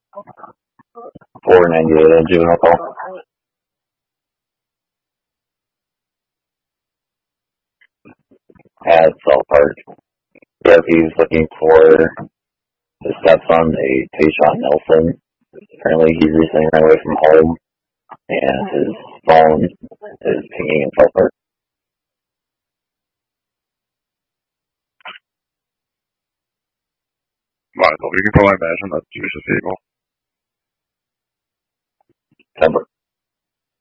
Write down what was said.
$4.98 at juvenile call at Salt Park. Yep, he's looking for his stepson, a Tayshawn Nelson. Apparently, he recently ran away from home, and his phone is pinging in Salt Park. Michael, you can probably imagine that's Juice's vehicle. September.